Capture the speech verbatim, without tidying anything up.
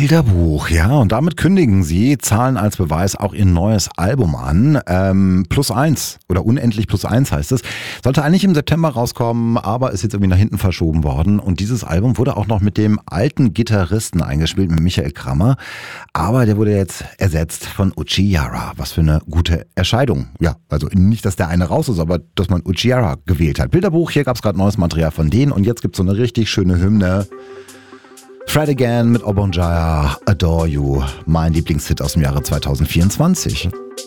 Bilderbuch, ja, und damit kündigen sie, zahlen als Beweis auch ihr neues Album an. Ähm, plus eins oder unendlich plus eins heißt es. Sollte eigentlich im September rauskommen, aber ist jetzt irgendwie nach hinten verschoben worden. Und dieses Album wurde auch noch mit dem alten Gitarristen eingespielt, mit Michael Krammer. Aber der wurde jetzt ersetzt von Uchiara. Was für eine gute Entscheidung. Ja, also nicht, dass der eine raus ist, aber dass man Uchiara gewählt hat. Bilderbuch, hier gab es gerade neues Material von denen und jetzt gibt es so eine richtig schöne Hymne. Fred Again mit Obonjaya, Adore You, mein Lieblingshit aus dem Jahre zwanzig vierundzwanzig.